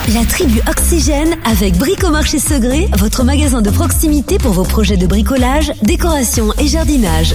La tribu Oxygène avec Bricomarché Segré, votre magasin de proximité pour vos projets de bricolage, décoration et jardinage.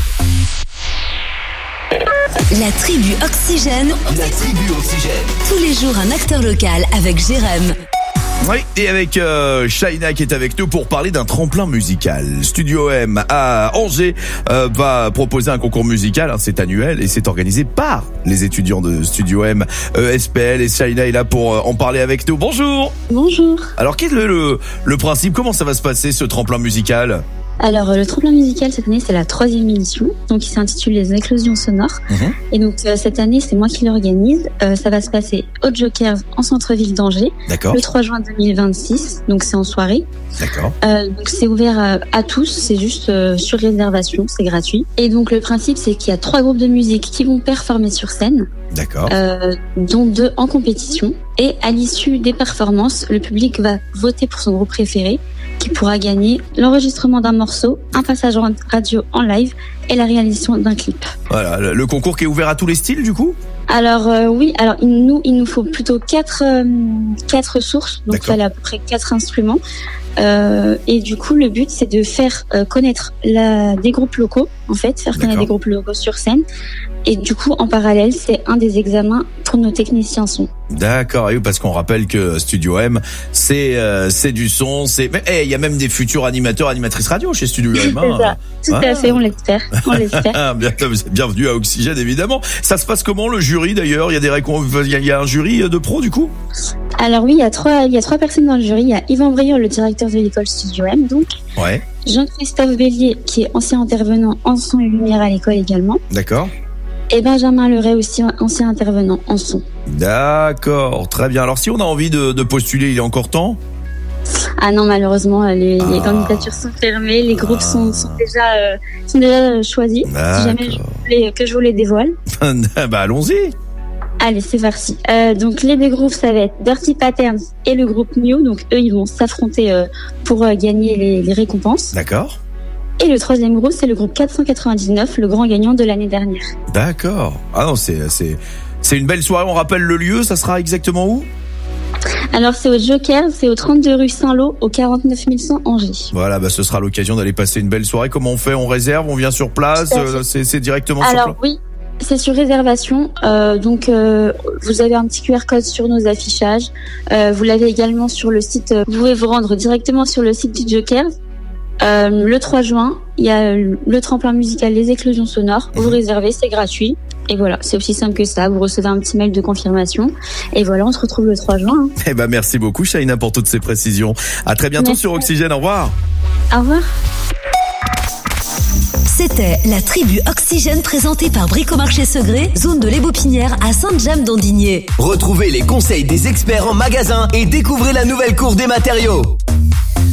La tribu Oxygène. La tribu Oxygène. Tous les jours un acteur local avec Jérém. Oui, et avec Shaina qui est avec nous pour parler d'un tremplin musical. Studio M à Angers va proposer un concours musical, hein, c'est annuel et c'est organisé par les étudiants de Studio M SPL et Shaina est là pour en parler avec nous. Bonjour. Bonjour. Alors quel est le principe, comment ça va se passer ce tremplin musical ? Alors, le tremplin musical, cette année, c'est la 3e édition. Donc, il s'intitule Les Éclosions sonores. Et donc, cette année, c'est moi qui l'organise. Ça va se passer au Jokers en centre-ville d'Angers. D'accord. Le 3 juin 2026. Donc, c'est en soirée. D'accord. Donc, c'est ouvert à tous. C'est juste sur réservation. C'est gratuit. Et donc, le principe, c'est qu'il y a 3 groupes de musique qui vont performer sur scène. D'accord. Dont 2 en compétition. Et à l'issue des performances, le public va voter pour son groupe préféré, qui pourra gagner l'enregistrement d'un morceau, un passage radio en live et la réalisation d'un clip. Voilà, le concours qui est ouvert à tous les styles du coup ? Alors oui, alors il nous faut plutôt 4 sources, donc il fallait à peu près 4 instruments. Et du coup, le but, c'est de faire connaître des groupes locaux, en fait, faire connaître des groupes locaux sur scène. Et du coup, en parallèle, c'est un des examens pour nos techniciens son. D'accord, et parce qu'on rappelle que Studio M, c'est du son, mais il y a même des futurs animateurs, animatrices radio chez Studio M. C'est ça, tout à fait, on l'espère. Bienvenue à Oxygène, évidemment. Ça se passe comment le jury d'ailleurs ? Il y a un jury de pros du coup ? Alors oui, il y a trois personnes dans le jury. Il y a Yvan Brieur, le directeur de l'école Studio M, donc. Ouais. Jean-Christophe Bélier, qui est ancien intervenant en son et lumière à l'école également. D'accord. Et Benjamin Leray, aussi ancien intervenant en son. D'accord, très bien. Alors si on a envie de postuler, il est encore temps ? Ah non, malheureusement, les candidatures sont fermées, les groupes sont déjà choisis. D'accord. Si jamais je vous les dévoile. Bah allons-y. Allez, c'est parti. Donc les 2 groupes, ça va être Dirty Patterns et le groupe Mew. Donc eux, ils vont s'affronter pour gagner les récompenses. D'accord. Et le 3e groupe, c'est le groupe 499, le grand gagnant de l'année dernière. D'accord. Ah non, c'est une belle soirée. On rappelle le lieu, ça sera exactement où ? Alors c'est au Joker, c'est au 32 rue Saint-Lô, au 49 100 Angers. Voilà, ce sera l'occasion d'aller passer une belle soirée. Comment on fait ? On réserve ? On vient sur place ? C'est directement sur place ? Alors oui, c'est sur réservation. Donc vous avez un petit QR code sur nos affichages. Vous l'avez également sur le site. Vous pouvez vous rendre directement sur le site du Joker. Le 3 juin, il y a le tremplin musical Les Éclosions sonores. Vous réservez, c'est gratuit. Et voilà, c'est aussi simple que ça. Vous recevez un petit mail de confirmation. Et voilà, on se retrouve le 3 juin. Eh ben, merci beaucoup, Shaina, pour toutes ces précisions. À très bientôt sur Oxygène. Au revoir. Au revoir. C'était la tribu Oxygène présentée par Bricomarché Segré, zone de l'Ébopinière à Sainte-Jamme-d'Andigné. Retrouvez les conseils des experts en magasin et découvrez la nouvelle cour des matériaux.